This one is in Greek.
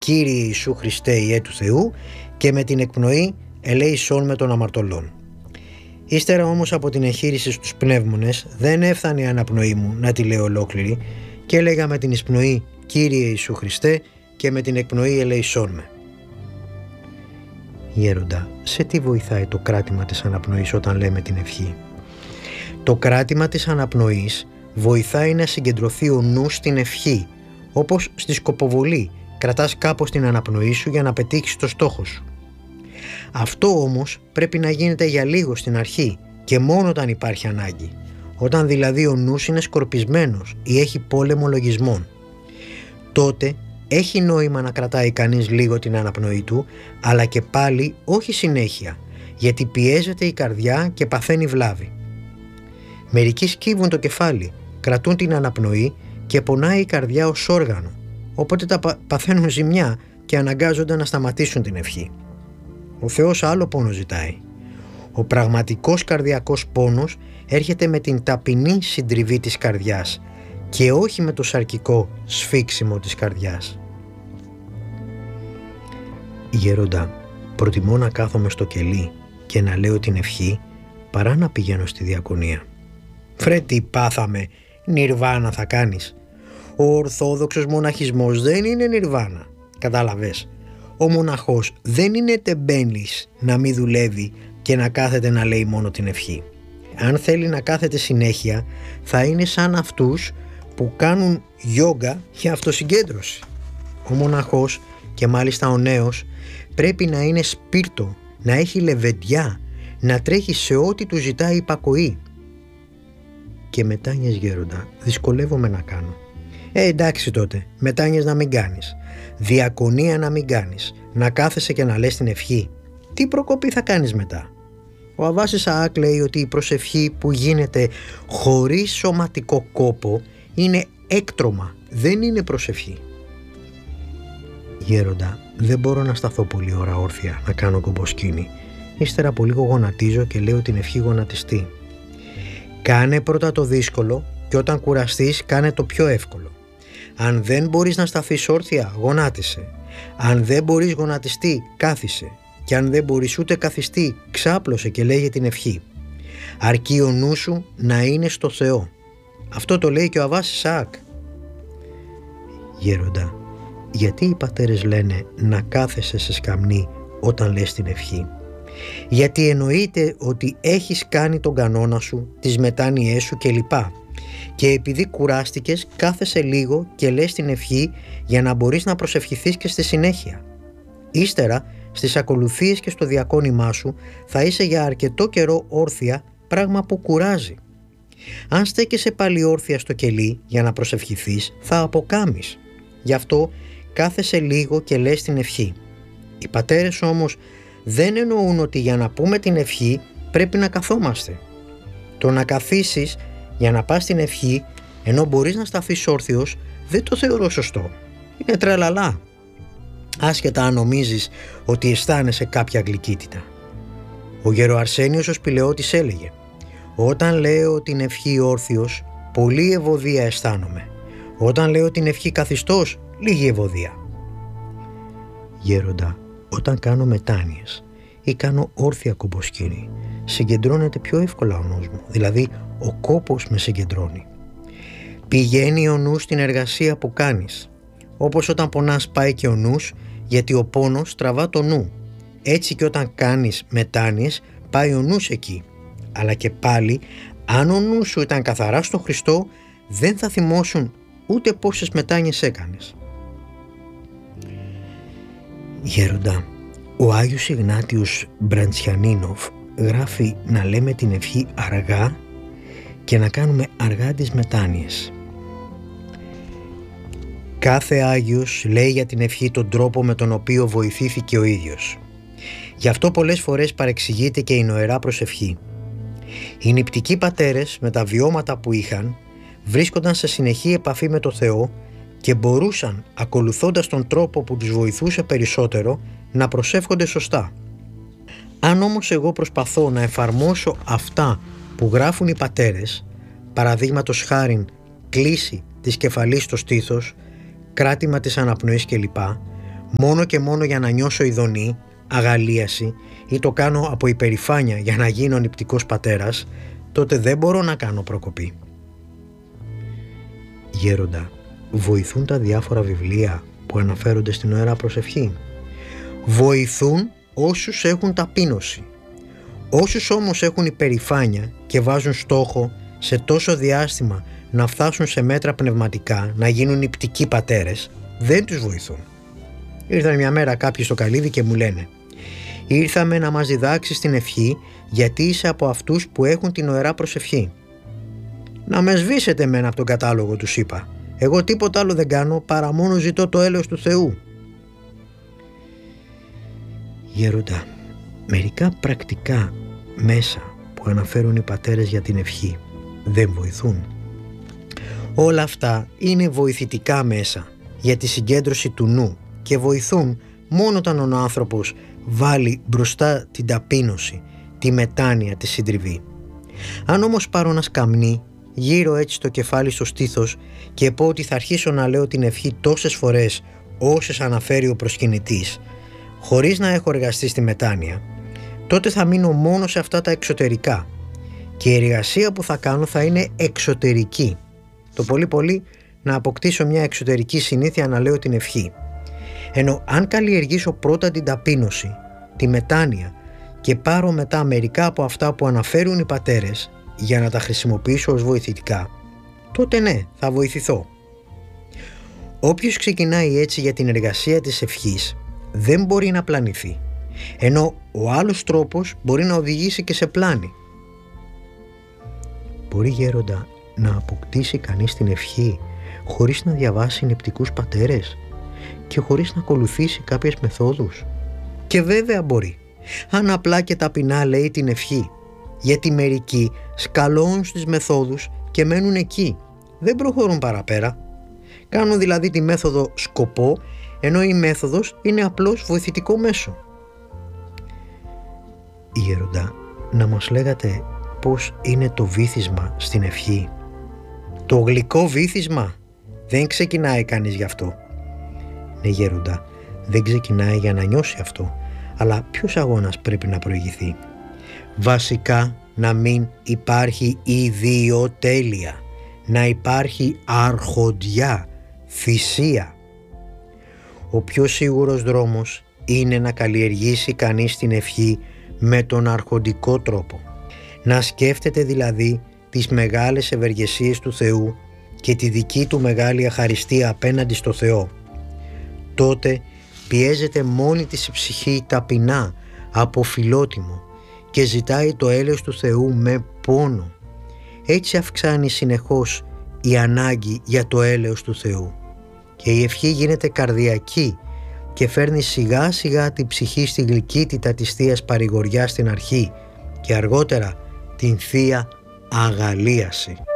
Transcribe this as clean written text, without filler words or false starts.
Κύριε Ιησού Χριστέ Ιε του Θεού και με την εκπνοή ελέησόν με των αμαρτωλών. Ύστερα όμως από την εγχείρηση στους πνεύμονες δεν έφτανε η αναπνοή μου να τη λέω ολόκληρη και έλεγα με την εισπνοή Κύριε Ιησού Χριστέ και με την εκπνοή ελεησόν με. Γέροντα, σε τι βοηθάει το κράτημα της αναπνοής όταν λέμε την ευχή? Το κράτημα της αναπνοής βοηθάει να συγκεντρωθεί ο νους στην ευχή, όπως στη σκοποβολή κρατάς κάπως την αναπνοή σου για να πετύχεις το στόχο σου. Αυτό όμως πρέπει να γίνεται για λίγο στην αρχή και μόνο όταν υπάρχει ανάγκη, όταν δηλαδή ο νους είναι σκορπισμένος ή έχει πόλεμο λογισμών. Τότε έχει νόημα να κρατάει κανείς λίγο την αναπνοή του, αλλά και πάλι όχι συνέχεια, γιατί πιέζεται η καρδιά και παθαίνει βλάβη. Μερικοί σκύβουν το κεφάλι, κρατούν την αναπνοή και πονάει η καρδιά ως όργανο, οπότε τα παθαίνουν ζημιά και αναγκάζονται να σταματήσουν την ευχή. Ο Θεός άλλο πόνο ζητάει. Ο πραγματικός καρδιακός πόνος έρχεται με την ταπεινή συντριβή της καρδιάς και όχι με το σαρκικό σφίξιμο της καρδιάς. Γέροντα, προτιμώ να κάθομαι στο κελί και να λέω την ευχή παρά να πηγαίνω στη διακονία. Φρέ, τι πάθαμε, νιρβάνα θα κάνεις? Ο ορθόδοξος μοναχισμός δεν είναι νιρβάνα, κατάλαβες? Ο μοναχός δεν είναι τεμπέλης να μην δουλεύει και να κάθεται να λέει μόνο την ευχή. Αν θέλει να κάθεται συνέχεια θα είναι σαν αυτούς που κάνουν γιόγκα για αυτοσυγκέντρωση. Ο μοναχός και μάλιστα ο νέος πρέπει να είναι σπίρτο, να έχει λεβεντιά, να τρέχει σε ό,τι του ζητάει υπακοή. Και μετάνοιες γέροντα, δυσκολεύομαι να κάνω. Εντάξει τότε, μετάνοιες να μην κάνεις, διακονία να μην κάνεις, να κάθεσαι και να λες την ευχή. Τι προκοπή θα κάνεις μετά? Ο Αββάς Ισαάκ λέει ότι η προσευχή που γίνεται χωρίς σωματικό κόπο είναι έκτρωμα, δεν είναι προσευχή. Γέροντα, δεν μπορώ να σταθώ πολλή ώρα όρθια να κάνω κομποσκήνη. Ύστερα από λίγο γονατίζω και λέω την ευχή γονατιστή. Κάνε πρώτα το δύσκολο και όταν κουραστείς κάνε το πιο εύκολο. Αν δεν μπορείς να σταθείς όρθια, γονάτισε. Αν δεν μπορείς γονατιστεί, κάθισε. Και αν δεν μπορείς ούτε καθιστεί, ξάπλωσε και λέγε την ευχή. Αρκεί ο νου σου να είναι στο Θεό. Αυτό το λέει και ο Αββάς Ισαάκ. Γέροντα, γιατί οι πατέρες λένε να κάθεσαι σε σκαμνί όταν λες την ευχή? Γιατί εννοείται ότι έχεις κάνει τον κανόνα σου, τις μετάνοιές σου κλπ. Και επειδή κουράστηκες κάθεσαι λίγο και λες την ευχή για να μπορείς να προσευχηθείς και στη συνέχεια. Ύστερα στις ακολουθίες και στο διακόνημά σου θα είσαι για αρκετό καιρό όρθια, πράγμα που κουράζει. Αν στέκεσαι πάλι όρθια στο κελί για να προσευχηθείς θα αποκάμεις. Γι' αυτό κάθεσαι λίγο και λες την ευχή. Οι πατέρες όμως δεν εννοούν ότι για να πούμε την ευχή πρέπει να καθόμαστε. Το να καθίσεις για να πας την ευχή ενώ μπορείς να σταθείς όρθιος δεν το θεωρώ σωστό. Είναι τρελαλά. Άσχετα αν νομίζεις ότι αισθάνεσαι κάποια γλυκύτητα. Ο Γεροαρσένιος ο Σπηλαιώτης έλεγε: όταν λέω την ευχή όρθιος, πολλή ευωδία αισθάνομαι. Όταν λέω την ευχή καθιστός, λίγη ευωδία. Γέροντα, όταν κάνω μετάνοιες ή κάνω όρθια κομποσκήνη, συγκεντρώνεται πιο εύκολα ο νους μου, δηλαδή ο κόπος με συγκεντρώνει. Πηγαίνει ο νους στην εργασία που κάνεις. Όπως όταν πονάς πάει και ο νους, γιατί ο πόνος τραβά το νου. Έτσι και όταν κάνεις μετάνοιες πάει ο νους εκεί. Αλλά και πάλι, αν ο νους σου ήταν καθαρά στο Χριστό, δεν θα θυμώσουν ούτε πόσες μετάνοιες έκανες. Γέροντα, ο Άγιος Ιγνάτιος Μπραντσιανίνοφ γράφει να λέμε την ευχή αργά και να κάνουμε αργά τις μετάνοιες. Κάθε Άγιος λέει για την ευχή τον τρόπο με τον οποίο βοηθήθηκε ο ίδιος. Γι' αυτό πολλές φορές παρεξηγείται και η νοερά προσευχή. Οι νηπτικοί πατέρες με τα βιώματα που είχαν βρίσκονταν σε συνεχή επαφή με το Θεό και μπορούσαν, ακολουθώντας τον τρόπο που τους βοηθούσε περισσότερο, να προσεύχονται σωστά. Αν όμως εγώ προσπαθώ να εφαρμόσω αυτά που γράφουν οι πατέρες, παραδείγματος χάριν κλίση της κεφαλής στο στήθος, κράτημα της αναπνοής κλπ, μόνο και μόνο για να νιώσω ειδονή, αγαλίαση ή το κάνω από υπερηφάνεια για να γίνω νηπτικός πατέρας, τότε δεν μπορώ να κάνω προκοπή. Γέροντα, βοηθούν τα διάφορα βιβλία που αναφέρονται στην Ιερά Προσευχή? Βοηθούν όσους έχουν ταπείνωση. Όσους όμως έχουν υπερηφάνεια και βάζουν στόχο σε τόσο διάστημα να φτάσουν σε μέτρα πνευματικά, να γίνουν νηπτικοί πατέρες, δεν τους βοηθούν. Ήρθαν μια μέρα κάποιοι στο καλύδι και μου λένε: ήρθαμε να μας διδάξεις την ευχή γιατί είσαι από αυτούς που έχουν την Ιερά Προσευχή. Να με σβήσετε εμένα από τον κατάλογο, τους είπα. Εγώ τίποτα άλλο δεν κάνω παρά μόνο ζητώ το έλεος του Θεού. Γέροντα, μερικά πρακτικά μέσα που αναφέρουν οι πατέρες για την ευχή δεν βοηθούν? Όλα αυτά είναι βοηθητικά μέσα για τη συγκέντρωση του νου και βοηθούν μόνο όταν ο άνθρωπος βάλει μπροστά την ταπείνωση, τη μετάνοια, τη συντριβή. Αν όμως πάρω ένα σκαμνί, γύρω έτσι το κεφάλι στο στήθος και πω ότι θα αρχίσω να λέω την ευχή τόσες φορές όσες αναφέρει ο προσκυνητής, χωρίς να έχω εργαστεί στη μετάνοια, τότε θα μείνω μόνο σε αυτά τα εξωτερικά και η εργασία που θα κάνω θα είναι εξωτερική. Το πολύ πολύ να αποκτήσω μια εξωτερική συνήθεια να λέω την ευχή. Ενώ αν καλλιεργήσω πρώτα την ταπείνωση, τη μετάνοια και πάρω μετά μερικά από αυτά που αναφέρουν οι πατέρες για να τα χρησιμοποιήσω ως βοηθητικά, τότε ναι, θα βοηθηθώ. Όποιος ξεκινάει έτσι για την εργασία της ευχής δεν μπορεί να πλανηθεί, ενώ ο άλλος τρόπος μπορεί να οδηγήσει και σε πλάνη. Μπορεί, γέροντα, να αποκτήσει κανείς την ευχή χωρίς να διαβάσει νηπτικούς πατέρες και χωρίς να ακολουθήσει κάποιες μεθόδους? Και βέβαια μπορεί, αν απλά και ταπεινά λέει την ευχή, γιατί μερικοί σκαλώνουν στις μεθόδους και μένουν εκεί, δεν προχωρούν παραπέρα. Κάνουν δηλαδή τη μέθοδο σκοπό, ενώ η μέθοδος είναι απλώς βοηθητικό μέσο. Γέροντα, να μας λέγατε πώς είναι το βύθισμα στην ευχή? Το γλυκό βύθισμα? Δεν ξεκινάει κανείς γι' αυτό. Ναι, γέροντα, δεν ξεκινάει για να νιώσει αυτό, αλλά ποιος αγώνας πρέπει να προηγηθεί? Βασικά να μην υπάρχει ιδιοτέλεια, να υπάρχει αρχοντιά, θυσία. Ο πιο σίγουρος δρόμος είναι να καλλιεργήσει κανείς την ευχή με τον αρχοντικό τρόπο. Να σκέφτεται δηλαδή τις μεγάλες ευεργεσίες του Θεού και τη δική του μεγάλη αχαριστία απέναντι στο Θεό. Τότε πιέζεται μόνη της η ψυχή ταπεινά από φιλότιμο και ζητάει το έλεος του Θεού με πόνο. Έτσι αυξάνει συνεχώς η ανάγκη για το έλεος του Θεού και η ευχή γίνεται καρδιακή και φέρνει σιγά σιγά την ψυχή στη γλυκύτητα της Θείας παρηγοριάς στην αρχή και αργότερα την Θεία Αγαλίαση.